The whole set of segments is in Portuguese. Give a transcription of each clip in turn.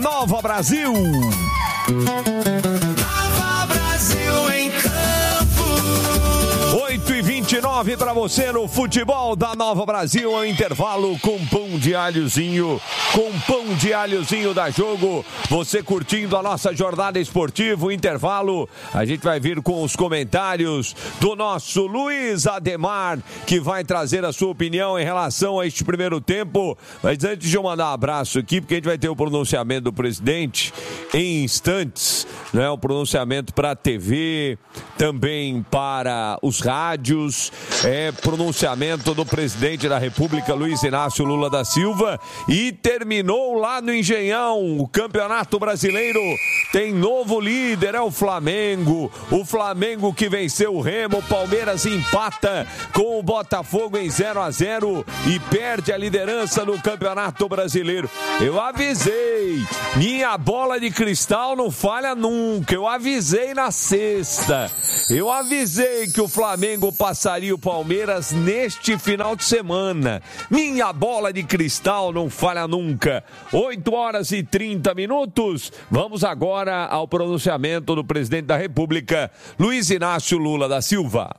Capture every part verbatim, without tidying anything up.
Nova Brasil. Nova Brasil em campo. oito e vinte e nove para você no futebol da Nova Brasil, ao intervalo com pão de alhozinho, com pão de alhozinho da Jogo, você curtindo a nossa jornada esportiva, o intervalo, a gente vai vir com os comentários do nosso Luiz Ademar, que vai trazer a sua opinião em relação a este primeiro tempo, mas antes de eu mandar um abraço aqui, porque a gente vai ter o pronunciamento do presidente em instantes, né, o pronunciamento para a T V, também para os rádios, é pronunciamento do presidente da República, Luiz Inácio Lula da Silva, e terminou lá no Engenhão, o Campeonato Brasileiro tem novo líder, é o Flamengo, o Flamengo que venceu o Remo, o Palmeiras empata com o Botafogo em zero a zero e perde a liderança no Campeonato Brasileiro. Eu avisei, minha bola de cristal não falha nunca, eu avisei na sexta, eu avisei que o Flamengo passaria o Palmeiras neste final de semana. Minha bola de cristal não falha nunca. oito horas e trinta minutos. Vamos agora ao pronunciamento do presidente da República, Luiz Inácio Lula da Silva.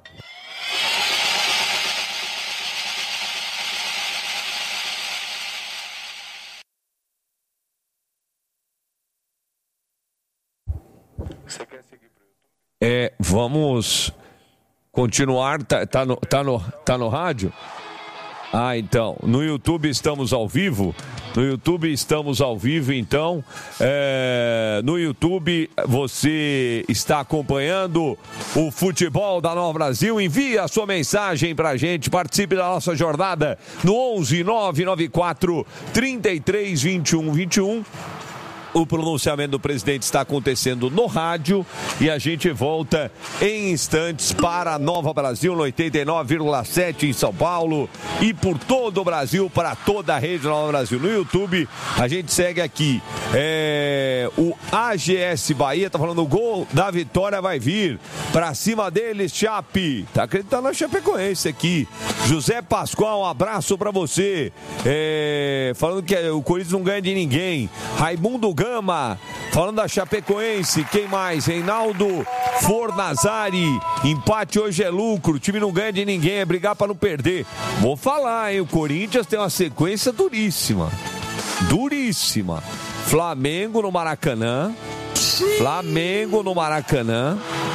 Você quer seguir pro YouTube? É, vamos continuar, tá, tá, no, tá, no, tá no rádio? Ah, então, no YouTube estamos ao vivo, no YouTube estamos ao vivo, então, é, no YouTube você está acompanhando o futebol da Nova Brasil, envie a sua mensagem pra gente, participe da nossa jornada no onze nove nove quatro, trinta e três, vinte e um, vinte e um. O pronunciamento do presidente está acontecendo no rádio e a gente volta em instantes para a Nova Brasil no oitenta e nove vírgula sete em São Paulo e por todo o Brasil, para toda a rede Nova Brasil. No YouTube, a gente segue aqui. É, o A G S Bahia está falando, o gol da vitória vai vir para cima deles, Chape. Tá acreditando na Chapecoense aqui. José Pascoal, um abraço para você. É, falando que o Corinthians não ganha de ninguém. Raimundo Gama, falando da Chapecoense, quem mais? Reinaldo Fornazari, empate hoje é lucro, o time não ganha de ninguém, é brigar para não perder. Vou falar, hein, o Corinthians tem uma sequência duríssima, duríssima. Flamengo no Maracanã, Flamengo no Maracanã,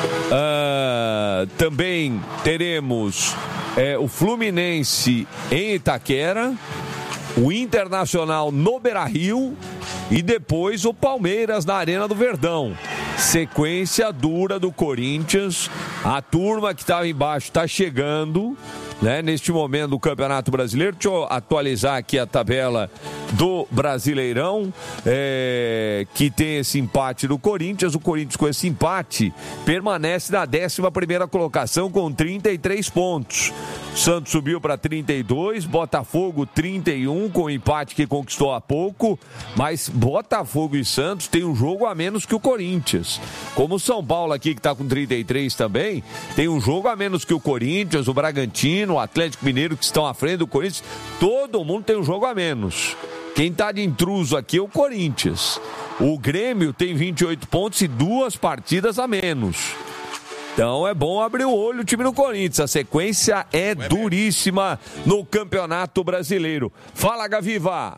uh, também teremos é, o Fluminense em Itaquera, o Internacional no Beira-Rio e depois o Palmeiras na Arena do Verdão. Sequência dura do Corinthians. A turma que estava embaixo está chegando, né, neste momento do Campeonato Brasileiro. Deixa eu atualizar aqui a tabela do Brasileirão, é, que tem esse empate do Corinthians. O Corinthians, com esse empate, permanece na décima primeira colocação com trinta e três pontos. Santos subiu para trinta e dois, Botafogo trinta e um, com o empate que conquistou há pouco, mas Botafogo e Santos tem um jogo a menos que o Corinthians. Como o São Paulo aqui, que está com trinta e três também, tem um jogo a menos que o Corinthians, o Bragantino, o Atlético Mineiro, que estão à frente do Corinthians. Todo mundo tem um jogo a menos. Quem está de intruso aqui é o Corinthians. O Grêmio tem vinte e oito pontos e duas partidas a menos. Então é bom abrir o olho o time do Corinthians. A sequência é duríssima no Campeonato Brasileiro. Fala, Gaviva!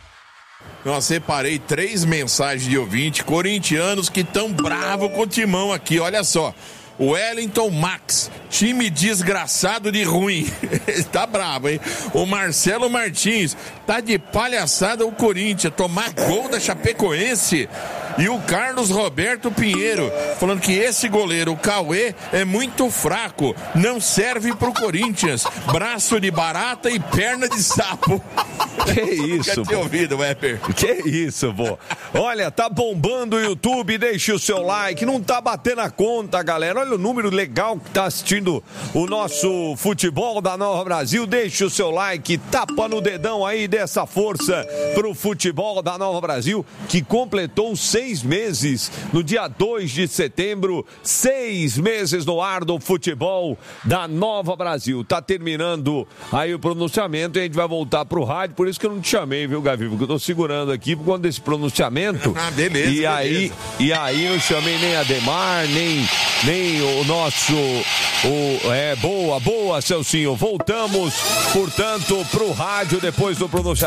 Eu separei três mensagens de ouvinte corintianos que estão bravos com o timão aqui. Olha só. O Wellington Max, time desgraçado de ruim. Tá bravo, hein? O Marcelo Martins, tá de palhaçada o Corinthians, tomar gol da Chapecoense. E o Carlos Roberto Pinheiro, falando que esse goleiro, o Cauê, é muito fraco, não serve pro Corinthians. Braço de barata e perna de sapo. Que isso, Nunca tinha ouvido, Weber. Que isso, pô. Olha, tá bombando o YouTube, deixe o seu like, não tá batendo a conta, galera. Olha o número legal que tá assistindo o nosso futebol da Nova Brasil. Deixe o seu like, tapa no dedão aí, dessa força pro futebol da Nova Brasil, que completou seis meses no dia dois de setembro, seis meses no ar do futebol da Nova Brasil. Tá terminando aí o pronunciamento e a gente vai voltar pro rádio, por isso isso que eu não te chamei, viu, Gavi? Porque eu tô segurando aqui por conta desse pronunciamento. Ah, beleza, e beleza. Aí, e aí não chamei nem Ademar, nem, nem o nosso... O, é, boa, boa, Celcinho. Voltamos, portanto, pro rádio depois do pronunciamento.